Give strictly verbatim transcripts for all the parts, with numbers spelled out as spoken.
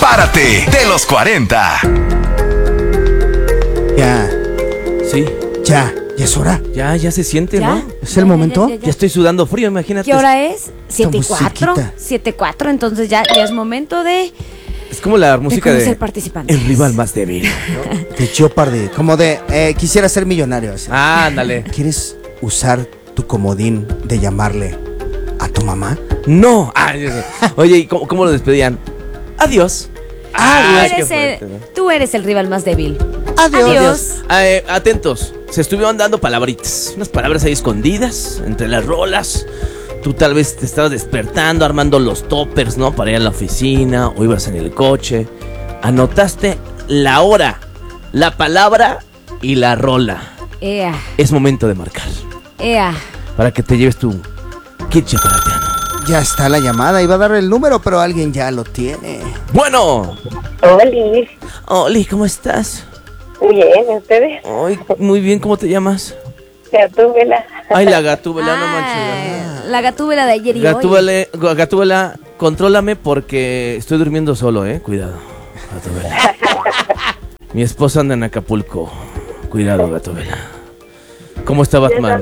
Párate de los cuarenta. Ya, Sí, ya, ya es hora. ya, ya se siente, ¿Ya? ¿no? ¿Es el momento? Ya estoy sudando frío, imagínate. ¿Qué hora es? ¿Siete y Esta cuatro? musiquita. ¿Siete y cuatro? Entonces ya, ya es momento de, Es como la de música conocer de participantes. el rival más débil. De Jeopardy. Como de, eh, quisiera ser millonario. así. Ah, ándale. ¿Quieres usar tu comodín de llamarle a tu mamá? No. Ah, ya sé. Oye, ¿y cómo, cómo lo despedían? Adiós. Ah, Adiós, tú, eres qué el, fuerte, ¿no? tú eres el rival más débil. Adiós. Adiós. Ah, eh, atentos, se estuvieron dando palabritas, unas palabras ahí escondidas entre las rolas. Tú tal vez te estabas despertando, armando los toppers, ¿no? Para ir a la oficina, o ibas en el coche. Anotaste la hora, la palabra y la rola. Ea, Es momento de marcar, ea. para que te lleves tu kit chocolatiano. Ya está la llamada. Iba a dar el número, pero alguien ya lo tiene. Bueno, Oli, Oli, ¿cómo estás? bien, ¿ustedes? Ay, muy bien, ¿cómo te llamas? Gatúbela. Ay, la gatúbela, no manches. Ay, la gatúbela de ayer y hoy. Gatúbela, Gatúbela, contrólame porque estoy durmiendo solo, eh. Cuidado, Gatúbela. Mi esposa anda en Acapulco. Cuidado, Gatúbela. ¿Cómo está Batman?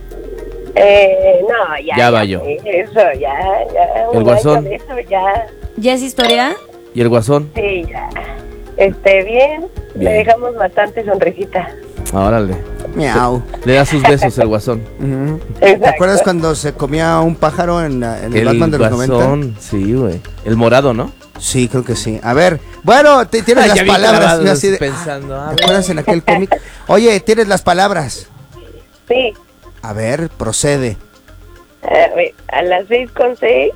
Eh, no, ya. Ya va yo. Eso, ya, ya. ¿El un guasón? año de Eso, ya, ¿Ya es historia? ¿Y el guasón? sí, ya. Este, bien, Bien. le dejamos bastante sonrisita. Ah, órale. Miau. Le da sus besos el guasón. Ujú. Exacto. ¿Te acuerdas cuando se comía un pájaro en, la- en el, Batman de los noventa? guasón, sí, güey. El morado, ¿no? Sí, creo que sí. A ver, bueno, te, tienes Ay, las ya bien palabras. clavado, Yo así de, pensando, ah, a ¿te acuerdas en aquel cómic? Oye, tienes las palabras. Sí, A ver, procede. a, ver, a las seis con seis,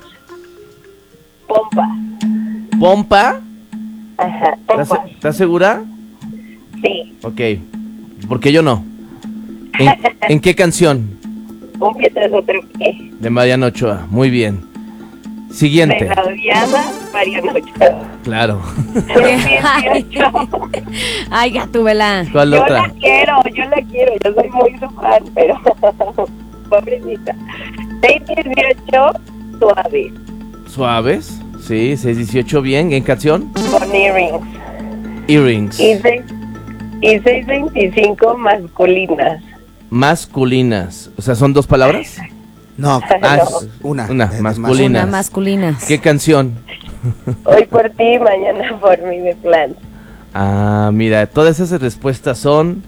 pompa. ¿Pompa? Ajá, ¿Estás, pompa. estás segura? Sí, Ok. Porque yo no. ¿En, en qué canción? un pie tras otro pie. De Mariano Ochoa. Muy bien. Siguiente. De la odiada Mariano Ochoa. Claro. Ay, ay, gatúbela. ¿Cuál Yo otra? la quiero, yo la quiero, yo soy muy su fan, pero pobrecita. seis dieciocho, suave, ¿Suaves? Sí, seis dieciocho, bien. ¿En canción? con earrings. Earrings. Y seis y seis veinticinco, masculinas. Masculinas. O sea, ¿son dos palabras? No, Ah, No. es una. Una, de- de masculina. Una masculina. ¿Qué canción? Hoy por ti, mañana por mí de plan. Ah, mira, todas esas respuestas son...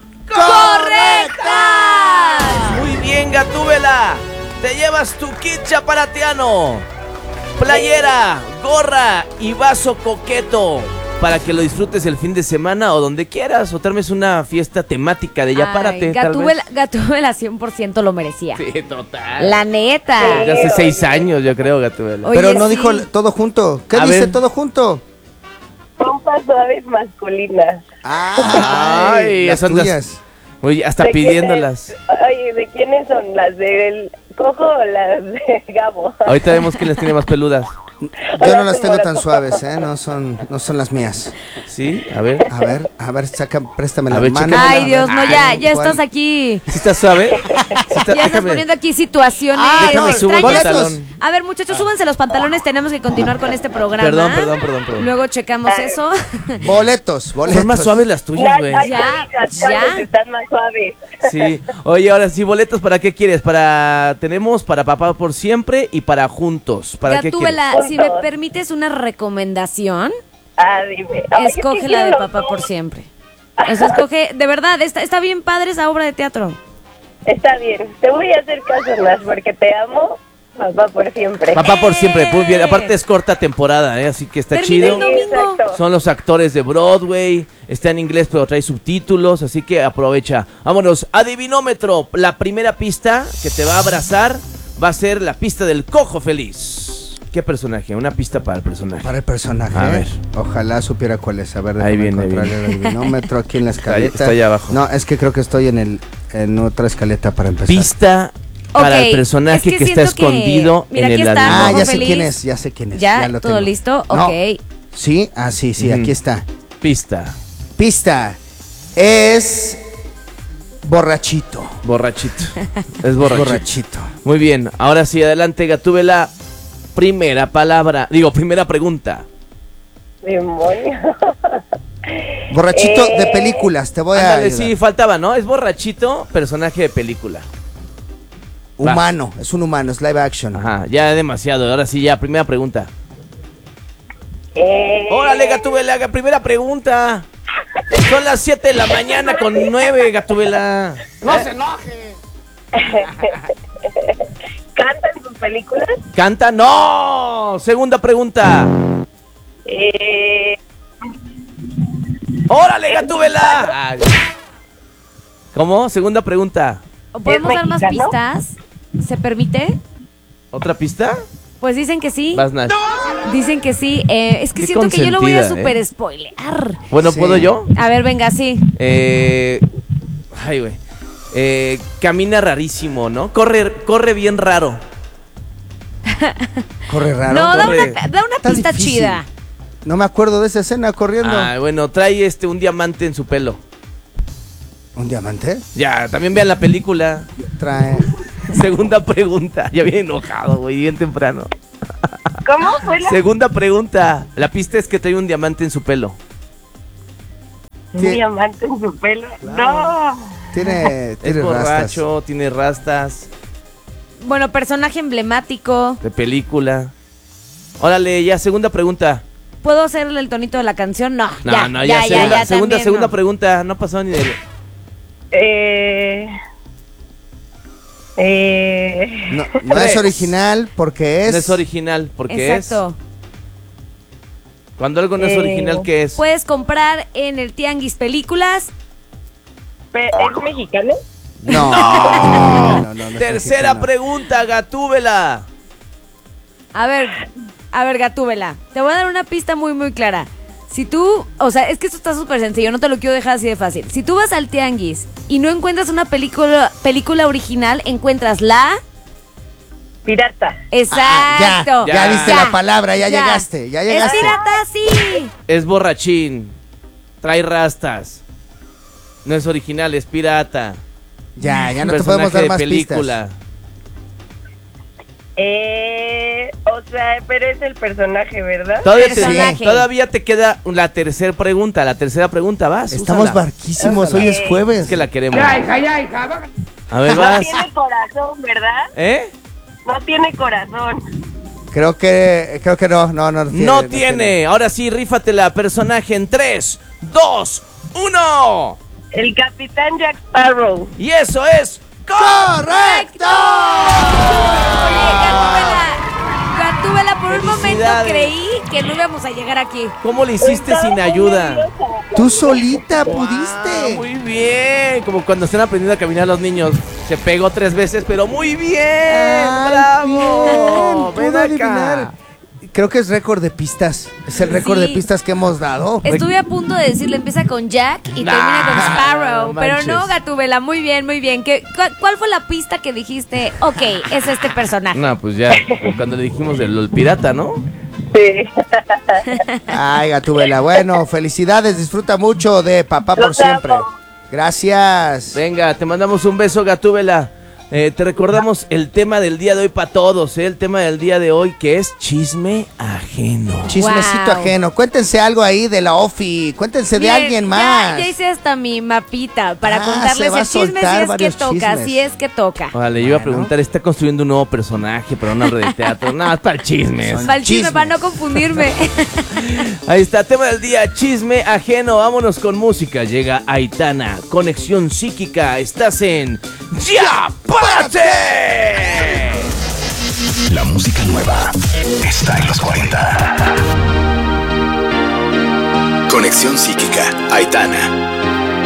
¡Correcta! Muy bien, Gatúbela. Te llevas tu kit chaparatiano. Playera, gorra y vaso coqueto. Para que lo disfrutes el fin de semana o donde quieras. O te armes una fiesta temática de ya Ay, párate. tal Gatúbela, vez. Gatúbela cien por ciento lo merecía. Sí, total. La neta. De hace seis años, yo creo, Gatúbela. Oye, Pero no sí. dijo el- todo junto. ¿Qué A dice ver. todo junto? Pompas suaves masculinas. Ay, las son las- tuyas. Oye, hasta ¿De quién pidiéndolas. es? Oye, ¿de quiénes son? ¿Las del Cojo o las de Gabo? Ahorita vemos quién las tiene más peludas. Yo no las tengo tan suaves, ¿eh? No son, no son las mías. ¿Sí? A ver. A ver, a ver, saca, préstame A la ver, mano. chécamela. Ay, Dios, no, ya, ya ¿Cuál? estás aquí. ¿Sí está suave? Sí está- Ya estás déjame- poniendo aquí situaciones Ah, déjame subo el extrañas. pantalón. A ver, muchachos, súbanse los pantalones, tenemos que continuar con este programa. Perdón, perdón, perdón, perdón. Luego checamos eso. Boletos, boletos. Son más suaves las tuyas, güey. Ay, Ya, las ya. suaves están más suaves. Sí. Oye, ahora sí, boletos, ¿para qué quieres? Para tenemos para Papá por Siempre y para Juntos. ¿Para qué quieres? Gatúbela, si me permites una recomendación, Ah, dime. Ay, es que escoge la quiero de los Papá dos. por Siempre. O sea, escoge, de verdad, está, está bien padre esa obra de teatro. Está bien, te voy a hacer caso más porque te amo, papá por siempre. Papá por Siempre, muy bien. Aparte es corta temporada, ¿eh? Así que está Termina chido. el domingo. Exacto. Son los actores de Broadway, está en inglés pero trae subtítulos, así que aprovecha. Vámonos, adivinómetro. La primera pista que te va a abrazar va a ser la pista del Cojo Feliz. ¿Qué personaje? Una pista para el personaje. Para el personaje. A ¿eh? ver. Ojalá supiera cuál es. A ver, Ahí déjame viene, ahí encontrar viene. el adivinómetro aquí en la Está ahí- escaleta. está allá abajo. No, es que creo que estoy en el en otra escaleta para empezar. Pista para Ok, el personaje es que que, está siento que- escondido mira, en aquí el está. Ah, adivinómetro. ya Cojo sé Feliz. quién es, ya sé quién es. ¿Ya? lo ¿Todo tengo. listo? No. Ok. Sí, ah, sí, sí, Ujú. aquí está. Pista. Pista. Es borrachito. Borrachito. Es borrachito. Borrachito. Muy bien. Ahora sí, adelante, Gatúbela. Primera palabra. Digo, primera pregunta. Demonio. Borrachito Eh, de películas, te voy a Ándale, ayudar. sí, faltaba, ¿no? Es borrachito, personaje de película. Humano, es un humano, es live action. Ajá, ya demasiado. Ahora sí, ya, primera pregunta. Eh, Órale, Gatúbela, primera pregunta. Son las siete de la mañana con nueve, Gatúbela. No se enoje. ¿Canta en sus películas? ¿Canta? ¡No! Segunda pregunta. Eh, ¡Órale, Gatúbela! Ay. ¿Cómo? Segunda pregunta. ¿O ¿Podemos ¿Es dar más mexicano? pistas? ¿Se permite? ¿Otra pista? Pues dicen que sí. Vas, Nash. Dicen que sí. Eh, es que Qué siento que yo lo voy a consentida, super ¿eh? spoilear. Bueno, Sí. ¿puedo yo? A ver, venga, sí. Eh... Ay, güey. Eh, camina rarísimo, ¿no? Corre, corre bien raro. Corre raro. No, da corre. una, da una Está pista difícil. chida. No me acuerdo de esa escena corriendo. Ah, bueno, trae este un diamante en su pelo. ¿Un diamante? Ya, también vean la película. Trae. Segunda pregunta. Ya bien enojado, güey, bien temprano. ¿Cómo fue la Segunda pregunta. La pista es que trae un diamante en su pelo. un ¿Qué? diamante en su pelo? No. Tiene, Es tiene rastas. borracho, tiene rastas Bueno, personaje emblemático. de película. Órale, ya, segunda pregunta. ¿Puedo hacerle el tonito de la canción? No, No, ya, no, ya, ya, ya, segunda, ya, segunda, también segunda no. pregunta. No pasó ni de... Eh, eh, No, no es Tres. original porque es. No es original, porque Exacto. es... Cuando algo no es Eh, original, ¿qué es? Puedes comprar en el Tianguis películas. pe- ¿Es mexicano? No. no, no, no, no es Tercera mexicano. pregunta, Gatúbela. A ver, a ver, Gatúbela. Te voy a dar una pista muy, muy clara. Si tú, o sea, es que esto está súper sencillo, no te lo quiero dejar así de fácil. Si tú vas al Tianguis y no encuentras una película, película original, encuentras la... Pirata. Exacto. Ya, ya, Ya. diste la palabra, ya, Ya. llegaste, ya Es llegaste. pirata, sí. Es borrachín. Trae rastas. No es original, es pirata. Ya, ya no te Personaje podemos dar de más película. pistas. Eh, o sea, pero es el personaje, ¿verdad? Todavía te, Personaje. todavía te queda la tercera pregunta. La tercera pregunta, vas. Estamos úsala. barquísimos, hoy es jueves. Es que la queremos. A ver, No vas. tiene corazón, ¿verdad? ¿Eh? No tiene corazón. Creo que, creo que no, no, no tiene. No tiene. Ahora sí, rífatela, personaje en tres, dos, uno. El capitán Jack Sparrow. Y eso es... ¡Correcto! Oye, Gatúbela. Gatúbela, por un momento Felicidades. creí que no íbamos a llegar aquí. ¿Cómo le hiciste Estaba sin muy ayuda? nerviosa. Tú solita Ah, pudiste. muy bien. Como cuando están aprendiendo a caminar los niños. Se pegó tres veces, pero muy bien. Ay, ¡Bravo! bien, Ven pudo acá. adivinar. Creo que es récord de pistas. Es el récord Sí. de pistas que hemos dado. Estuve a punto de decirle, empieza con Jack y Nah, termina con Sparrow. no Pero manches. no, Gatúbela, muy bien, muy bien. ¿Qué, cuál, cuál fue la pista que dijiste? Ok, es este personaje. No, pues ya. Cuando le dijimos del del pirata, ¿no? Sí. Ay, Gatúbela. Bueno, felicidades. Disfruta mucho de Papá por Los siempre. amo. Gracias. Venga, te mandamos un beso, Gatúbela. Eh, te recordamos el tema del día de hoy para todos, ¿eh? El tema del día de hoy que es chisme ajeno. Chismecito Wow. ajeno. Cuéntense algo ahí de la Ofi. Cuéntense de Miren, alguien ya- más. Ya, hice hasta mi mapita para Ah, se contarles va a el chisme si soltar es que varios toca, chismes. si es que toca. Vale, yo iba a Bueno. preguntar, ¿está construyendo un nuevo personaje para una obra de teatro? Nada, es para el chisme. Son- Para el chisme, chismes. para no confundirme. Ahí está, tema del día, chisme ajeno. Vámonos con música. Llega Aitana, conexión psíquica. Estás en ¡Ya Párate! La música nueva está en los cuarenta. Conexión psíquica, Aitana.